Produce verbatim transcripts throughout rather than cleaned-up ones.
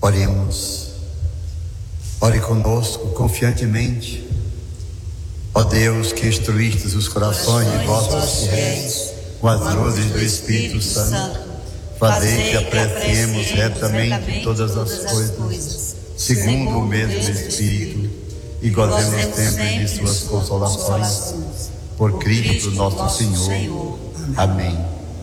Oremos. Ore conosco confiantemente. Ó Deus, que instruíste os corações de vossos fiéis com as luzes do Espírito Santo, fazei que apreciemos retamente todas as coisas, segundo o mesmo Espírito, e gozemos sempre de suas consolações. Por Cristo nosso Senhor. Amém.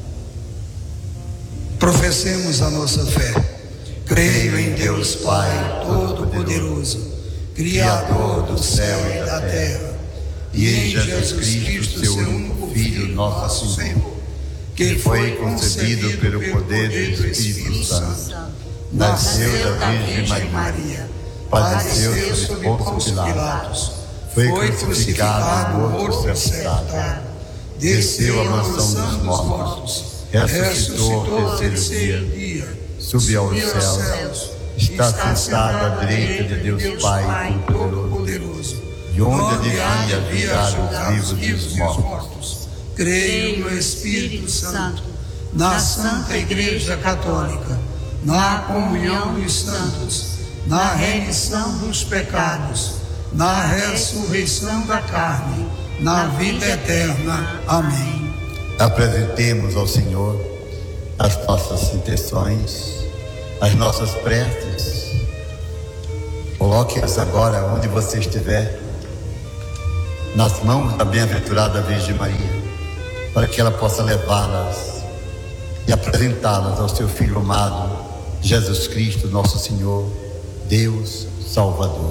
Professemos a nossa fé. Creio em Deus Pai Todo-Poderoso, Criador do céu e da terra, e em Jesus Cristo, seu único Filho, nosso Senhor, que foi concebido pelo poder do Espírito Santo, nasceu da Virgem Maria, padeceu sob Pôncio Pilatos, foi crucificado, morto e sepultado, desceu à mansão dos mortos, ressuscitou ao terceiro dia, subiu aos céus, está sentado à direita de Deus Pai Todo-Poderoso, de onde devia virar os vivos e os mortos. Creio no Espírito Santo, na Santa Igreja Católica, na comunhão dos santos, na remissão dos pecados, na ressurreição da carne, na vida eterna. Amém. Apresentemos ao Senhor as nossas intenções, as nossas preces. Coloque-as agora onde você estiver, nas mãos da bem-aventurada Virgem Maria, para que ela possa levá-las e apresentá-las ao seu Filho amado, Jesus Cristo, nosso Senhor, Deus Salvador.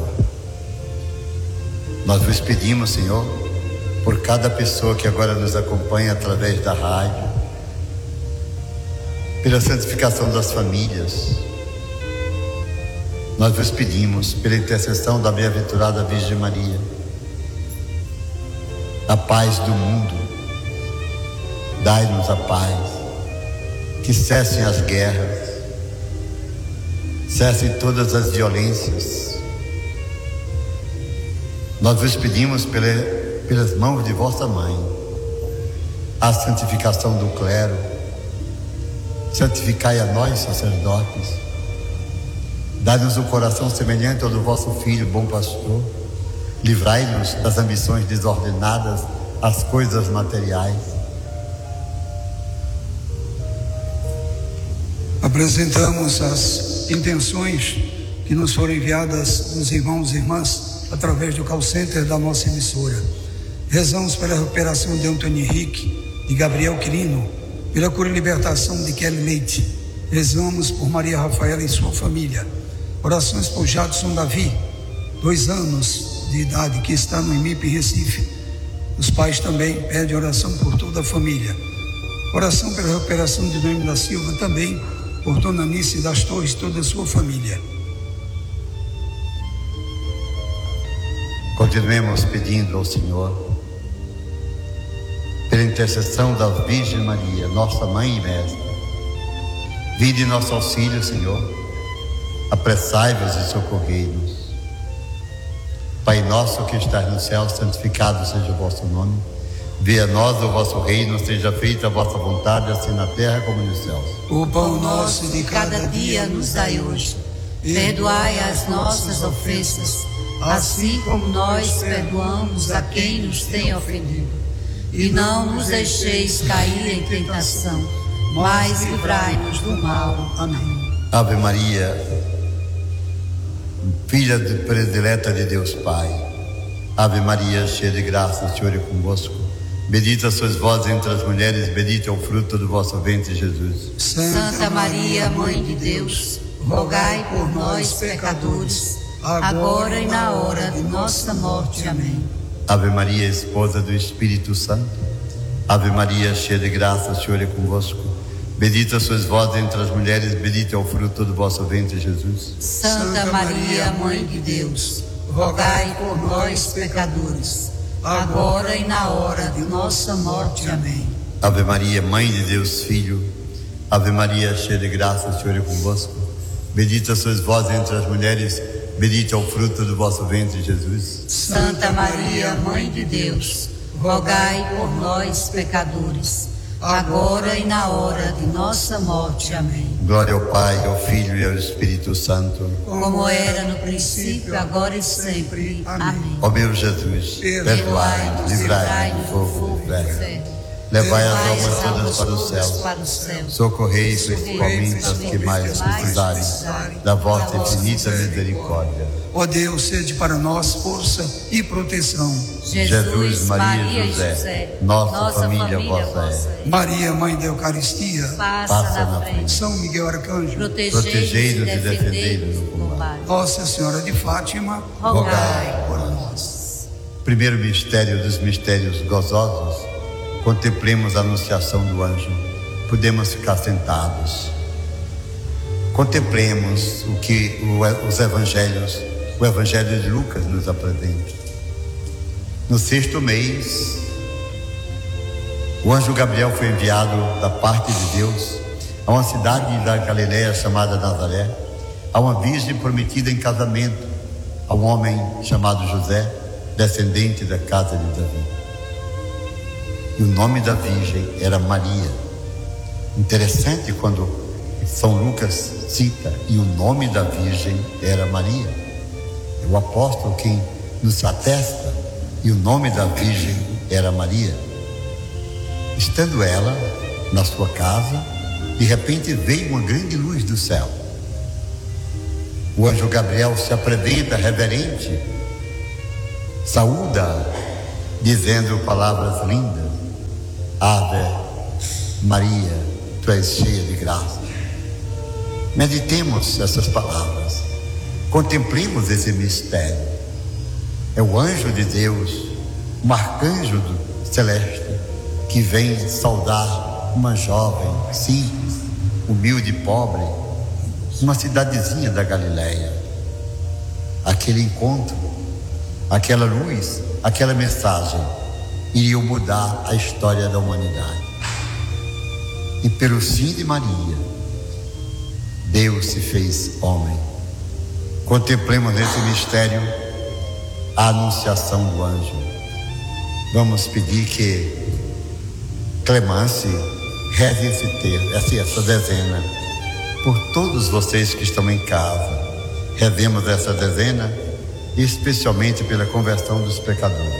Nós vos pedimos, Senhor, por cada pessoa que agora nos acompanha através da rádio, pela santificação das famílias. Nós vos pedimos, pela intercessão da bem-aventurada Virgem Maria, a paz do mundo. Dai-nos a paz, que cessem as guerras, cessem todas as violências. Nós vos pedimos pela, pelas mãos de vossa mãe, a santificação do clero. Santificai a nós, sacerdotes. Dai-nos um coração semelhante ao do vosso Filho, bom pastor. Livrai-nos das ambições desordenadas às coisas materiais. Apresentamos as intenções que nos foram enviadas dos irmãos e irmãs através do call center da nossa emissora. Rezamos pela recuperação de Antônio Henrique e Gabriel Quirino, pela cura e libertação de Kelly Leite. Rezamos por Maria Rafaela e sua família. Orações por Jadson Davi, dois anos de idade, que está no I M I P Recife. Os pais também pedem oração por toda a família. Oração pela recuperação de Noemi da Silva, também por Dona Anice das Torres e toda a sua família. Continuemos pedindo ao Senhor, pela intercessão da Virgem Maria, nossa Mãe e Mestra. Vinde em nosso auxílio, Senhor. Apressai-vos e socorrei-nos. Pai nosso que estás no céu, santificado seja o vosso nome. Venha a nós o vosso reino, seja feita a vossa vontade, assim na terra como nos céus. O pão nosso de cada dia nos dai hoje. Perdoai as nossas ofensas, assim como nós perdoamos a quem nos tem ofendido. E não nos deixeis cair em tentação, mas livrai-nos do mal. Amém. Ave Maria, filha de predileta de Deus Pai. Ave Maria, cheia de graça, o Senhor é convosco. Bendita sois vós entre as mulheres, bendito é o fruto do vosso ventre, Jesus. Santa Maria, Mãe de Deus, rogai por nós, pecadores, agora e na hora de nossa morte. Amém. Ave Maria, esposa do Espírito Santo. Ave Maria, cheia de graça, o Senhor é convosco. Bendita sois vós entre as mulheres, bendito é o fruto do vosso ventre, Jesus. Santa Maria, Mãe de Deus, rogai por nós, pecadores, agora e na hora de nossa morte. Amém. Ave Maria, Mãe de Deus, Filho. Ave Maria, cheia de graça, o Senhor é convosco. Bendita sois vós entre as mulheres, bendito é o fruto do vosso ventre, Jesus. Santa Maria, Mãe de Deus, rogai por nós, pecadores, agora e na hora de nossa morte. Amém. Glória ao Pai, ao Filho e ao Espírito Santo, como era no princípio, agora e sempre. Amém. ó meu Jesus, perdoai-nos, livrai-nos do fogo do inferno, levai as almas todas para o céu, socorrei principalmente as que mais precisarem da vossa infinita misericórdia. Ó Deus, sede para nós força e proteção. Jesus, Maria e José, nossa família vossa é. Maria, Mãe da Eucaristia, Passa na frente, São Miguel Arcanjo, protegei-nos e defendei-nos no combate. Nossa Senhora de Fátima, rogai por nós. Primeiro mistério dos mistérios gozosos, contemplemos a anunciação do anjo. Podemos ficar sentados. Contemplemos o que os evangelhos, o evangelho de Lucas nos apresenta. No sexto mês, o anjo Gabriel foi enviado da parte de Deus a uma cidade da Galileia chamada Nazaré, a uma virgem prometida em casamento a um homem chamado José, descendente da casa de Davi. E o nome da virgem era Maria. Interessante quando São Lucas cita, e o nome da virgem era Maria. É o apóstolo quem nos atesta, e o nome da virgem era Maria. Estando ela na sua casa, de repente veio uma grande luz do céu. O anjo Gabriel se apresenta reverente, saúda, dizendo palavras lindas: Ave Maria, tu és cheia de graça. Meditemos essas palavras, contemplemos esse mistério. É o anjo de Deus, um arcanjo do celeste, que vem saudar uma jovem simples, humilde e pobre, uma cidadezinha da Galileia. Aquele encontro, aquela luz, aquela mensagem iriam mudar a história da humanidade. E pelo sim de Maria, Deus se fez homem. Contemplemos nesse mistério a anunciação do anjo. Vamos pedir que Clemence reze esse texto, essa dezena, por todos vocês que estão em casa. Rezemos essa dezena, especialmente pela conversão dos pecadores.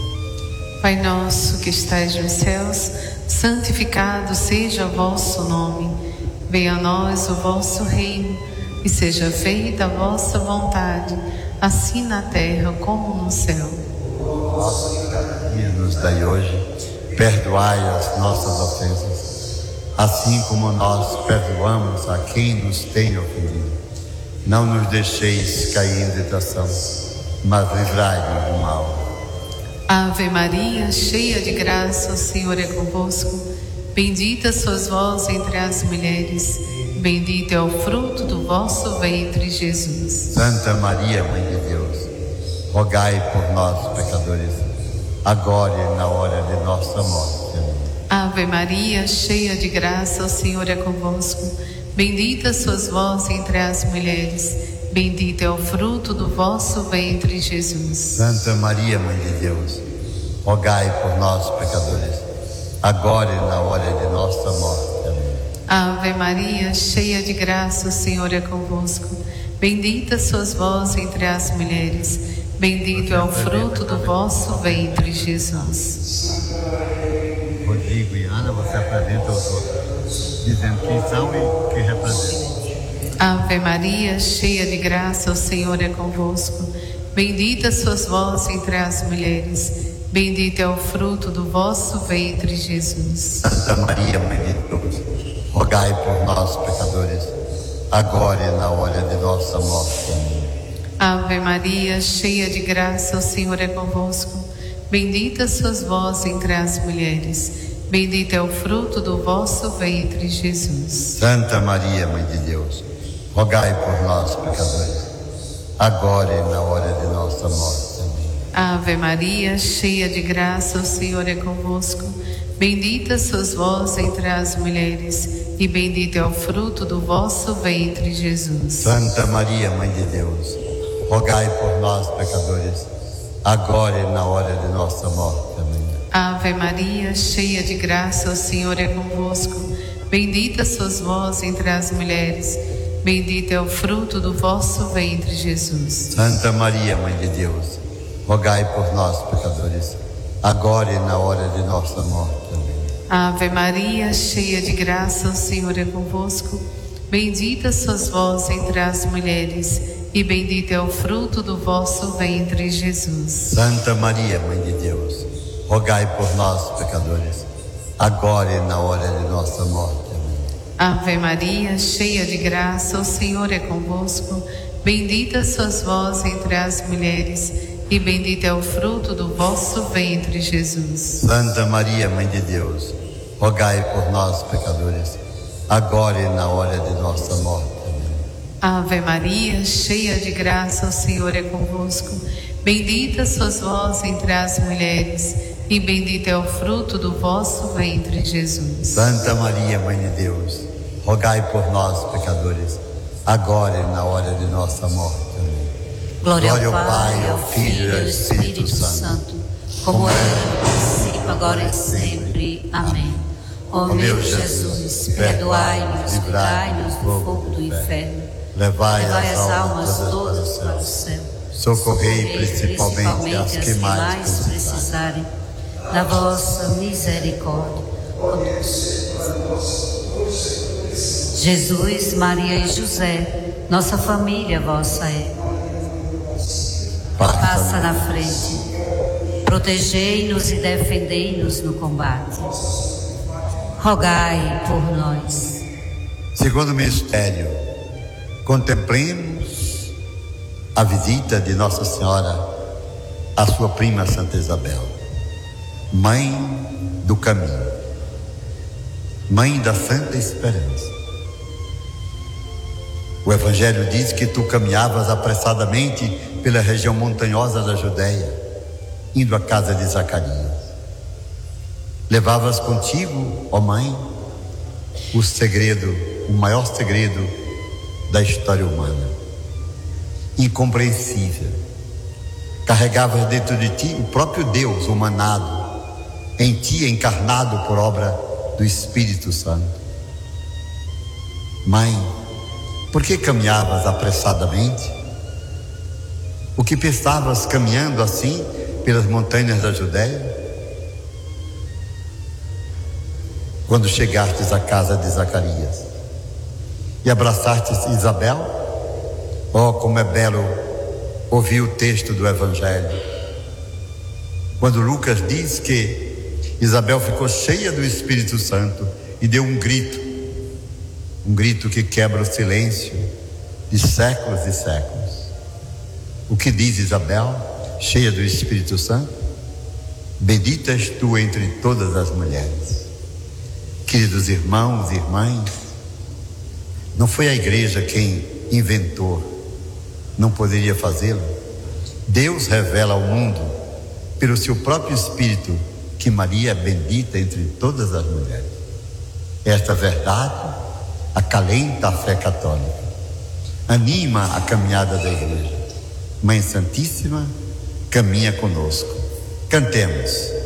Pai nosso que estais nos céus, santificado seja o vosso nome. Venha a nós o vosso reino, e seja feita a vossa vontade, assim na terra como no céu. Nosso cada dia nos dai hoje, perdoai as nossas ofensas, assim como nós perdoamos a quem nos tem ofendido. Não nos deixeis cair em tentação, mas livrai-nos do mal. Ave Maria, cheia de graça, o Senhor é convosco. Bendita sois vós entre as mulheres, bendito é o fruto do vosso ventre, Jesus. Santa Maria, Mãe de Deus, rogai por nós, pecadores, agora e na hora de nossa morte. Amém. Ave Maria, cheia de graça, o Senhor é convosco. Bendita sois vós entre as mulheres, bendito é o fruto do vosso ventre, Jesus. Santa Maria, Mãe de Deus, rogai por nós, pecadores, agora e na hora de nossa morte. Amém. Ave Maria, cheia de graça, o Senhor é convosco. Bendita sois vós entre as mulheres, bendito é o fruto do vosso ventre, Jesus. Rodrigo e Ana, você apresenta os outros, dizendo quem são e o que representam. Ave Maria, cheia de graça, o Senhor é convosco. Bendita sois vós entre as mulheres, bendito é o fruto do vosso ventre, Jesus. Santa Maria, Mãe de Deus, rogai por nós, pecadores, agora e na hora de nossa morte. Amém. Ave Maria, cheia de graça, o Senhor é convosco. Bendita sois vós entre as mulheres, bendito é o fruto do vosso ventre, Jesus. Santa Maria, Mãe de Deus, rogai por nós, pecadores, agora e na hora de nossa morte. Amém. Ave Maria, cheia de graça, o Senhor é convosco. Bendita sois vós entre as mulheres, e bendito é o fruto do vosso ventre, Jesus. Santa Maria, Mãe de Deus, rogai por nós, pecadores, agora e na hora de nossa morte. Amém. Ave Maria, cheia de graça, o Senhor é convosco. Bendita sois vós entre as mulheres. Bendito é o fruto do vosso ventre, Jesus. Santa Maria, Mãe de Deus, rogai por nós, pecadores, agora e na hora de nossa morte. Amém. Ave Maria, cheia de graça, o Senhor é convosco. Bendita sois vós entre as mulheres, e bendito é o fruto do vosso ventre, Jesus. Santa Maria, Mãe de Deus, rogai por nós, pecadores, agora e na hora de nossa morte. Amém. Ave Maria, cheia de graça, o Senhor é convosco. Bendita sois vós entre as mulheres, e bendito é o fruto do vosso ventre, Jesus. Santa Maria, Mãe de Deus, rogai por nós, pecadores, agora e na hora de nossa morte. Amém. Ave Maria, cheia de graça, o Senhor é convosco. Bendita sois vós entre as mulheres, e bendito é o fruto do vosso ventre, Jesus. Santa Maria, Mãe de Deus, rogai por nós, pecadores, agora e na hora de nossa morte. Amém. Glória, Glória ao Pai, ao Filho e ao Espírito, Espírito Santo, como era no princípio, agora e sempre. Amém. Ó meu Jesus, perdoai-nos, livrai-nos do fogo do inferno, levai as almas todas para o céu, socorrei principalmente as que mais precisarem da vossa misericórdia. Jesus, Maria e José, nossa família vossa é. Passa na frente, protegei-nos e defendei-nos no combate. Rogai por nós. Segundo mistério, contemplemos a visita de Nossa Senhora à sua prima Santa Isabel, mãe do caminho, mãe da Santa Esperança. O Evangelho diz que tu caminhavas apressadamente pela região montanhosa da Judéia, indo à casa de Zacarias. Levavas contigo, ó mãe, o segredo, o maior segredo da história humana, incompreensível. Carregavas dentro de ti o próprio Deus humanado, em ti encarnado por obra do Espírito Santo. Mãe, por que caminhavas apressadamente? O que pensavas caminhando assim pelas montanhas da Judéia? Quando chegastes à casa de Zacarias e abraçastes Isabel, oh, como é belo ouvir o texto do Evangelho. Quando Lucas diz que Isabel ficou cheia do Espírito Santo e deu um grito, um grito que quebra o silêncio de séculos e séculos. O que diz Isabel, cheia do Espírito Santo? Bendita és tu entre todas as mulheres. Queridos irmãos e irmãs, não foi a igreja quem inventou, não poderia fazê-lo. Deus revela ao mundo, pelo seu próprio Espírito, que Maria é bendita entre todas as mulheres. Esta verdade acalenta a fé católica, anima a caminhada da igreja. Mãe Santíssima, caminha conosco. Cantemos.